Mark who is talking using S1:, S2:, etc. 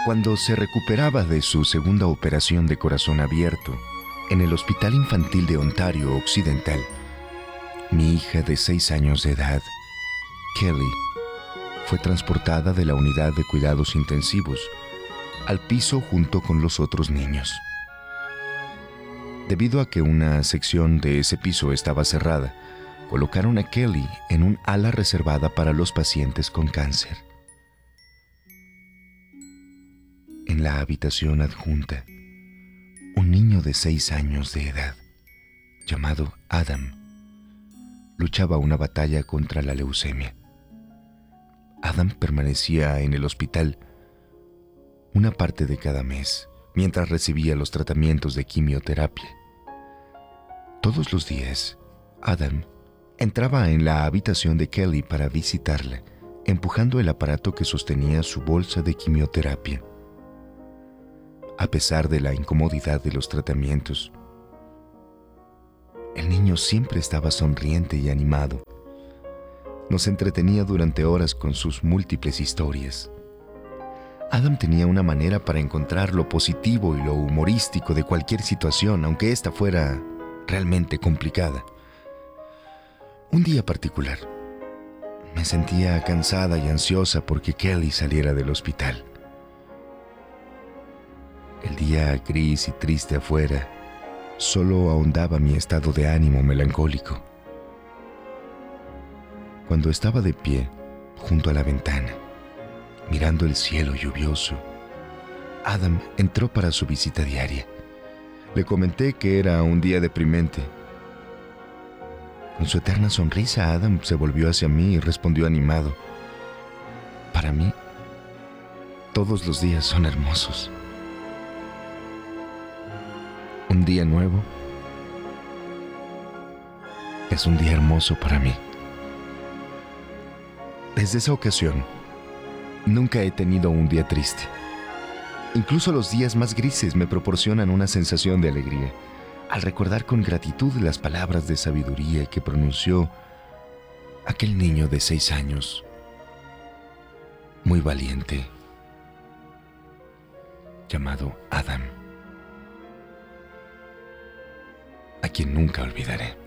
S1: Cuando se recuperaba de su segunda operación de corazón abierto en el Hospital Infantil de Ontario Occidental, mi hija de 6 años de edad, Kelly, fue transportada de la unidad de cuidados intensivos al piso junto con los otros niños. Debido a que una sección de ese piso estaba cerrada, colocaron a Kelly en un ala reservada para los pacientes con cáncer. En la habitación adjunta, un niño de 6 años de edad, llamado Adam, luchaba una batalla contra la leucemia. Adam permanecía en el hospital una parte de cada mes mientras recibía los tratamientos de quimioterapia. Todos los días, Adam entraba en la habitación de Kelly para visitarla, empujando el aparato que sostenía su bolsa de quimioterapia. A pesar de la incomodidad de los tratamientos, el niño siempre estaba sonriente y animado. Nos entretenía durante horas con sus múltiples historias. Adam tenía una manera para encontrar lo positivo y lo humorístico de cualquier situación, aunque ésta fuera realmente complicada. Un día particular, me sentía cansada y ansiosa porque Kelly saliera del hospital. El día gris y triste afuera solo ahondaba mi estado de ánimo melancólico. Cuando estaba de pie junto a la ventana, mirando el cielo lluvioso, Adam entró para su visita diaria. Le comenté que era un día deprimente. Con su eterna sonrisa, Adam se volvió hacia mí y respondió animado: para mí, todos los días son hermosos. Un día nuevo es un día hermoso para mí. Desde esa ocasión, nunca he tenido un día triste. Incluso los días más grises me proporcionan una sensación de alegría al recordar con gratitud las palabras de sabiduría que pronunció aquel niño de 6 años, muy valiente, llamado Adam, a quien nunca olvidaré.